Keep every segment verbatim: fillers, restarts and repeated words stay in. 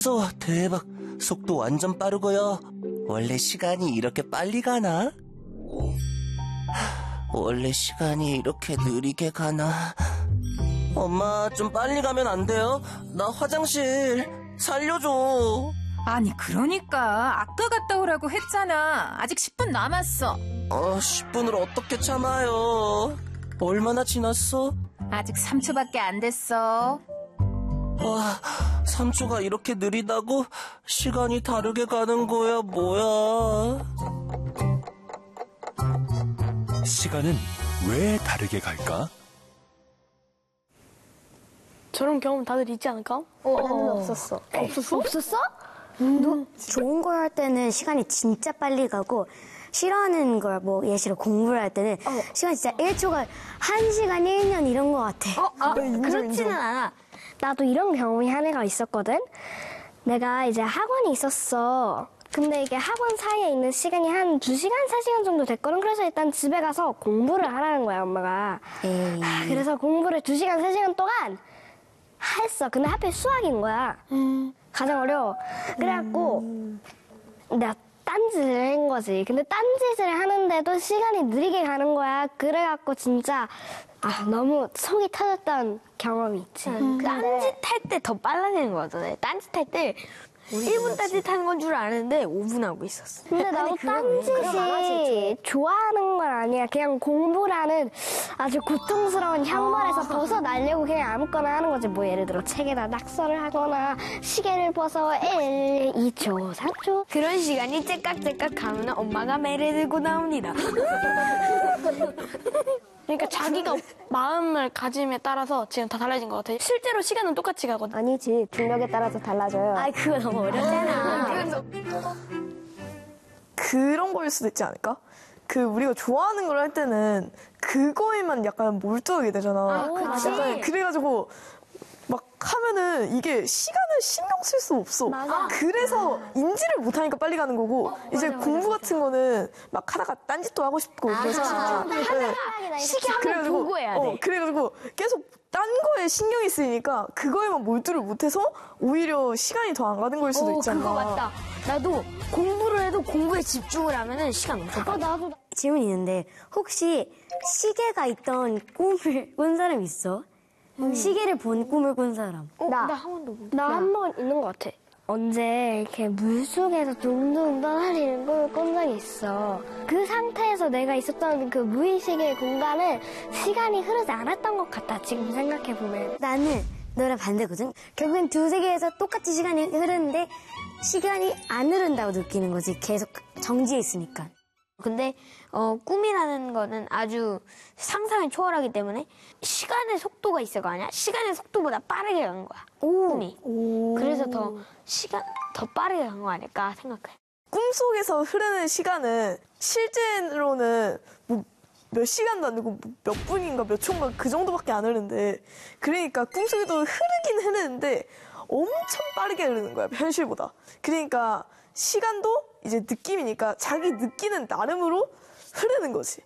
쏘, 대박. 속도 완전 빠르고요. 원래 시간이 이렇게 빨리 가나? 원래 시간이 이렇게 느리게 가나? 엄마, 좀 빨리 가면 안 돼요? 나 화장실 살려줘. 아니, 그러니까 아까 갔다 오라고 했잖아. 아직 십 분 남았어. 어, 십 분을 어떻게 참아요? 얼마나 지났어? 아직 삼 초밖에 안 됐어. 와, 삼 초가 이렇게 느리다고? 시간이 다르게 가는 거야, 뭐야? 시간은 왜 다르게 갈까? 저런 경험 다들 있지 않을까? 어, 나는 없었어. 없었어? 없었어? 너 좋은 걸 할 때는 시간이 진짜 빨리 가고 싫어하는 걸 뭐 예시로 공부를 할 때는 어. 시간이 진짜 일 초가 한 시간 일 년 이런 것 같아. 어, 아, 인정, 그렇지는 인정. 않아. 나도 이런 경험이 한 해가 있었거든. 내가 이제 학원이 있었어. 근데 이게 학원 사이에 있는 시간이 한 두 시간, 세 시간 정도 됐거든. 그래서 일단 집에 가서 공부를 하라는 거야, 엄마가. 에이. 그래서 공부를 두 시간, 세 시간 동안 했어. 근데 하필 수학인 거야. 음. 가장 어려워. 그래갖고 음. 내가 딴짓을 한 거지. 근데 딴짓을 하는데도 시간이 느리게 가는 거야. 그래갖고 진짜 아, 너무 속이 터졌던 경험이 있지. 음. 딴짓할 때 더 빨라지는 거잖아요. 딴짓할 때 일 분 딴짓하는 건 줄 아는데 오 분 하고 있었어. 근데 나도 딴짓이 좋아하는 건 아니야. 그냥 공부라는 아주 고통스러운 향물에서 벗어나려고 그냥 아무거나 하는 거지. 뭐 예를 들어 책에다 낙서를 하거나 시계를 벗어 일, 이 초, 삼 초. 그런 시간이 째깍째깍 가면 엄마가 매를 들고 나옵니다. 그러니까 자기가 마음을 가짐에 따라서 지금 다 달라진 것 같아. 실제로 시간은 똑같이 가거든. 아니지. 중력에 따라서 달라져요. 아이, 그거 너무 어렵잖아. 그래서 그런 거일 수도 있지 않을까? 그 우리가 좋아하는 걸 할 때는 그거에만 약간 몰두하게 되잖아. 아, 그치. 약간 그래가지고 막 하면은 이게 시간을 신경 쓸 수 없어. 맞아. 그래서 인지를 못하니까 빨리 가는 거고 어, 이제 맞아, 공부 맞아, 같은 거는 막 하다가 딴짓도 하고 싶고 그래서 시계 한번 보고 해야 돼. 어, 그래가지고 계속 딴 거에 신경이 쓰이니까 그거에만 몰두를 못해서 오히려 시간이 더 안 가는 걸 수도 오, 있잖아. 그거 맞다. 나도 공부를 해도 공부에 집중을 하면은 시간 엄청 빨라. 어, 나도 질문이 있는데 혹시 시계가 있던 꿈을 꾼 사람 있어? 음. 시계를 본 꿈을 꾼 사람. 어, 나 한 번도 못. 나 한 번 있는 것 같아. 언제 이렇게 물속에서 둥둥 떠다니는 꿈을 꾼 적이 있어. 그 상태에서 내가 있었던 그 무의식의 공간은 시간이 흐르지 않았던 것 같아. 지금 생각해보면. 나는 너랑 반대거든. 결국엔 두 세계에서 똑같이 시간이 흐르는데 시간이 안 흐른다고 느끼는 거지. 계속 정지해 있으니까. 근데 어, 꿈이라는 거는 아주 상상을 초월하기 때문에 시간의 속도가 있을 거 아니야? 시간의 속도보다 빠르게 가는 거야. 오. 꿈이. 오. 그래서 더 시간 더 빠르게 간 거 아닐까 생각해. 꿈속에서 흐르는 시간은 실제로는 뭐 몇 시간도 안 되고 몇 분인가 몇 초인가 그 정도밖에 안 흐르는데 그러니까 꿈속에도 흐르긴 흐르는데 엄청 빠르게 흐르는 거야, 현실보다. 그러니까 시간도 이제 느낌이니까 자기 느끼는 나름으로 흐르는 거지.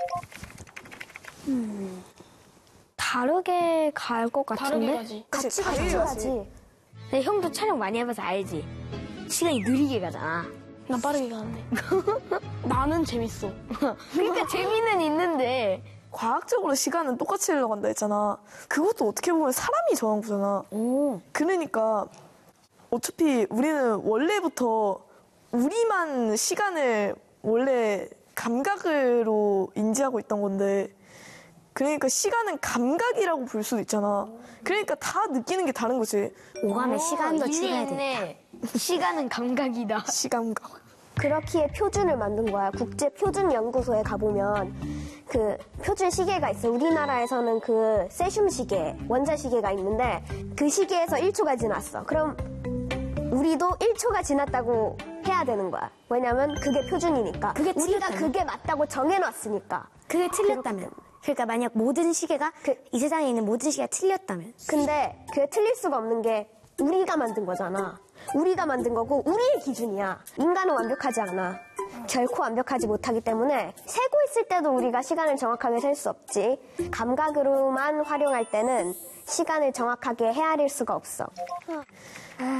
음, 다르게 갈 것 같은데? 다르게 가지. 같이 같이 가지. 근데 형도 촬영 많이 해봐서 알지? 시간이 느리게 가잖아. 난 빠르게 가는데. 나는 재밌어. 그러니까 재미는 있는데 과학적으로 시간은 똑같이 흘러간다 했잖아. 그것도 어떻게 보면 사람이 정한 거잖아. 오. 그러니까 어차피 우리는 원래부터 우리만 시간을 원래 감각으로 인지하고 있던 건데 그러니까 시간은 감각이라고 볼 수도 있잖아. 그러니까 다 느끼는 게 다른 거지. 오감의 시간도 일리 추가해야 돼. 있네. 시간은 감각이다. 시감각. 그렇기에 표준을 만든 거야. 국제 표준 연구소에 가보면 그 표준 시계가 있어. 우리나라에서는 그 세슘 시계, 원자 시계가 있는데 그 시계에서 일 초가 지났어. 그럼 우리도 일 초가 지났다고 해야 되는 거야. 왜냐면 그게 표준이니까. 그게 우리가 그게 맞다고 정해놨으니까. 그게 틀렸다면. 그러니까 만약 모든 시계가 그 이 세상에 있는 모든 시계가 틀렸다면. 근데 그게 틀릴 수가 없는 게 우리가 만든 거잖아. 우리가 만든 거고 우리의 기준이야. 인간은 완벽하지 않아. 결코 완벽하지 못하기 때문에 세고 있을 때도 우리가 시간을 정확하게 셀 수 없지. 감각으로만 활용할 때는 시간을 정확하게 헤아릴 수가 없어.